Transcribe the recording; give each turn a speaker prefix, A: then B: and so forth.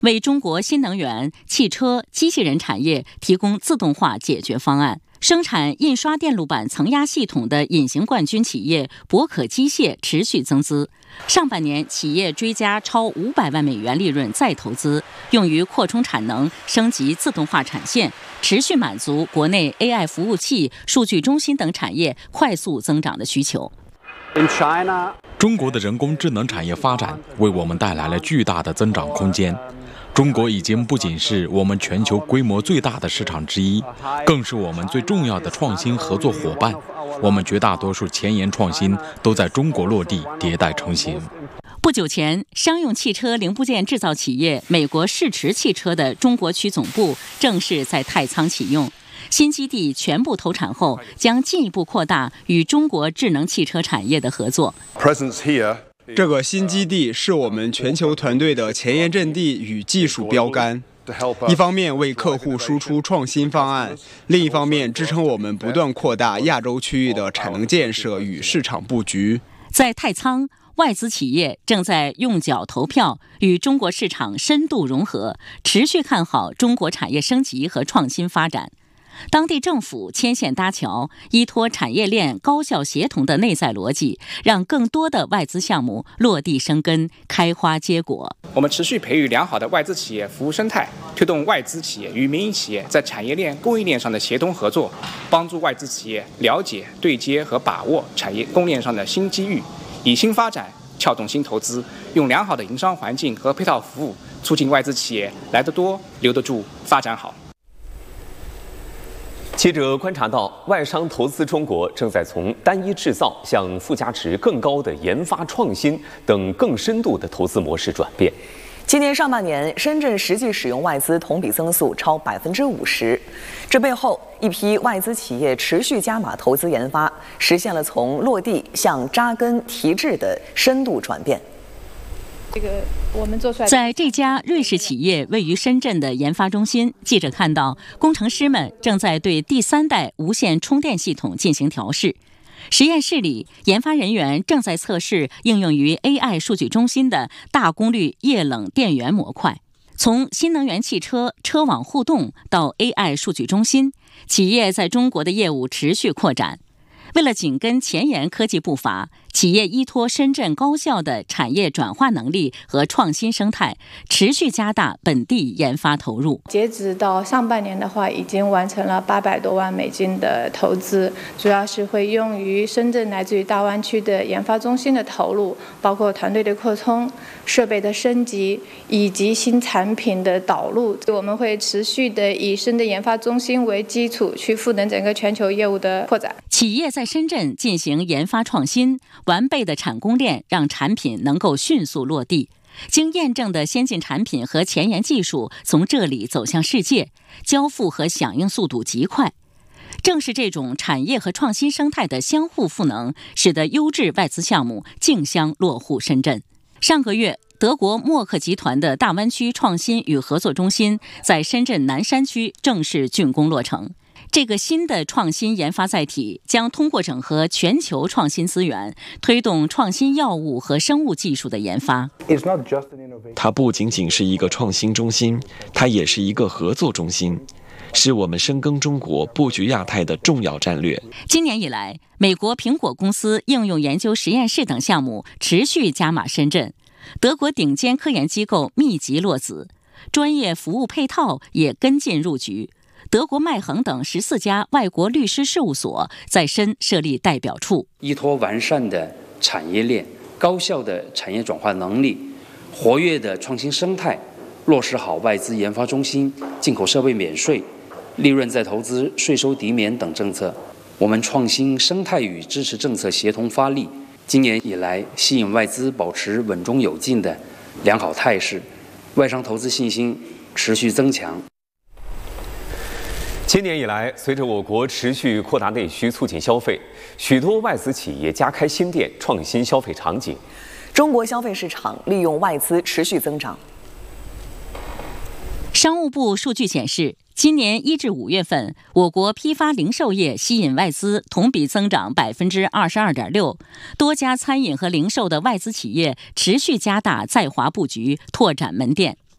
A: 为中国新能源、汽车、机器人产业提供自动化解决方案。生产印刷电路板层压系统的隐形冠军企业博可机械持续增资，上半年企业追加超500万美元利润再投资，用于扩充产能、升级自动化产线，持续满足国内 AI 服务器、数据中心等产业快速增长的需求。
B: 中国的人工智能产业发展为我们带来了巨大的增长空间。中国已经不仅是我们全球规模最大的市场之一，更是我们最重要的创新合作伙伴。我们绝大多数前沿创新都在中国落地迭代成型。
A: 不久前，商用汽车零部件制造企业美国世驰汽车的中国区总部正式在太仓启用。新基地全部投产后，将进一步扩大与中国智能汽车产业的合作。
C: 这个新基地是我们全球团队的前沿阵地与技术标杆，一方面为客户输出创新方案，另一方面支撑我们不断扩大亚洲区域的产能建设与市场布局。
A: 在太仓，外资企业正在用脚投票，与中国市场深度融合，持续看好中国产业升级和创新发展。当地政府牵线搭桥，依托产业链高效协同的内在逻辑，让更多的外资项目落地生根、开花结果。
D: 我们持续培育良好的外资企业服务生态，推动外资企业与民营企业在产业链、供应链上的协同合作，帮助外资企业了解、对接和把握产业供应链上的新机遇，以新发展撬动新投资，用良好的营商环境和配套服务，促进外资企业来得多、留得住、发展好。
E: 记者观察到，外商投资中国正在从单一制造向附加值更高的研发创新等更深度的投资模式转变。
F: 今年上半年，深圳实际使用外资同比增速超50%，这背后一批外资企业持续加码投资研发，实现了从落地向扎根提质的深度转变。
A: 在这家瑞士企业位于深圳的研发中心，记者看到工程师们正在对第3代无线充电系统进行调试。实验室里，研发人员正在测试应用于 AI 数据中心的大功率液冷电源模块。从新能源汽车车网互动到 AI 数据中心，企业在中国的业务持续扩展。为了紧跟前沿科技步伐，企业依托深圳高效的产业转化能力和创新生态，持续加大本地研发投入。
G: 截止到上半年的话，已经完成了800多万美金的投资，主要是会用于深圳来自于大湾区的研发中心的投入，包括团队的扩充、设备的升级以及新产品的导入。我们会持续的以深圳研发中心为基础，去赋能整个全球业务的扩展。
A: 企业在深圳进行研发创新，完备的产供链让产品能够迅速落地，经验证的先进产品和前沿技术从这里走向世界，交付和响应速度极快。正是这种产业和创新生态的相互赋能，使得优质外资项目竞相落户深圳。上个月，德国默克集团的大湾区创新与合作中心在深圳南山区正式竣工落成。这个新的创新研发载体将通过整合全球创新资源，推动创新药物和生物技术的研发。
H: 它不仅仅是一个创新中心，它也是一个合作中心，是我们深耕中国、布局亚太的重要战略。
A: 今年以来，美国苹果公司应用研究实验室等项目持续加码深圳，德国顶尖科研机构密集落子，专业服务配套也跟进入局。德国麦恒等14家外国律师事务所在深设立代表处，
I: 依托完善的产业链、高效的产业转化能力、活跃的创新生态，落实好外资研发中心、进口设备免税、利润再投资、税收抵免等政策。我们创新生态与支持政策协同发力，今年以来吸引外资保持稳中有进的良好态势，外商投资信心持续增强。
E: 今年以来，随着我国持续扩大内需、促进消费，许多外资企业加开新店，创新消费场景。
F: 中国消费市场利用外资持续增长。
A: 商务部数据显示，今年1至5月份，我国批发零售业吸引外资同比增长22.6%，多家餐饮和零售的外资企业持续加大在华布局，拓展门店。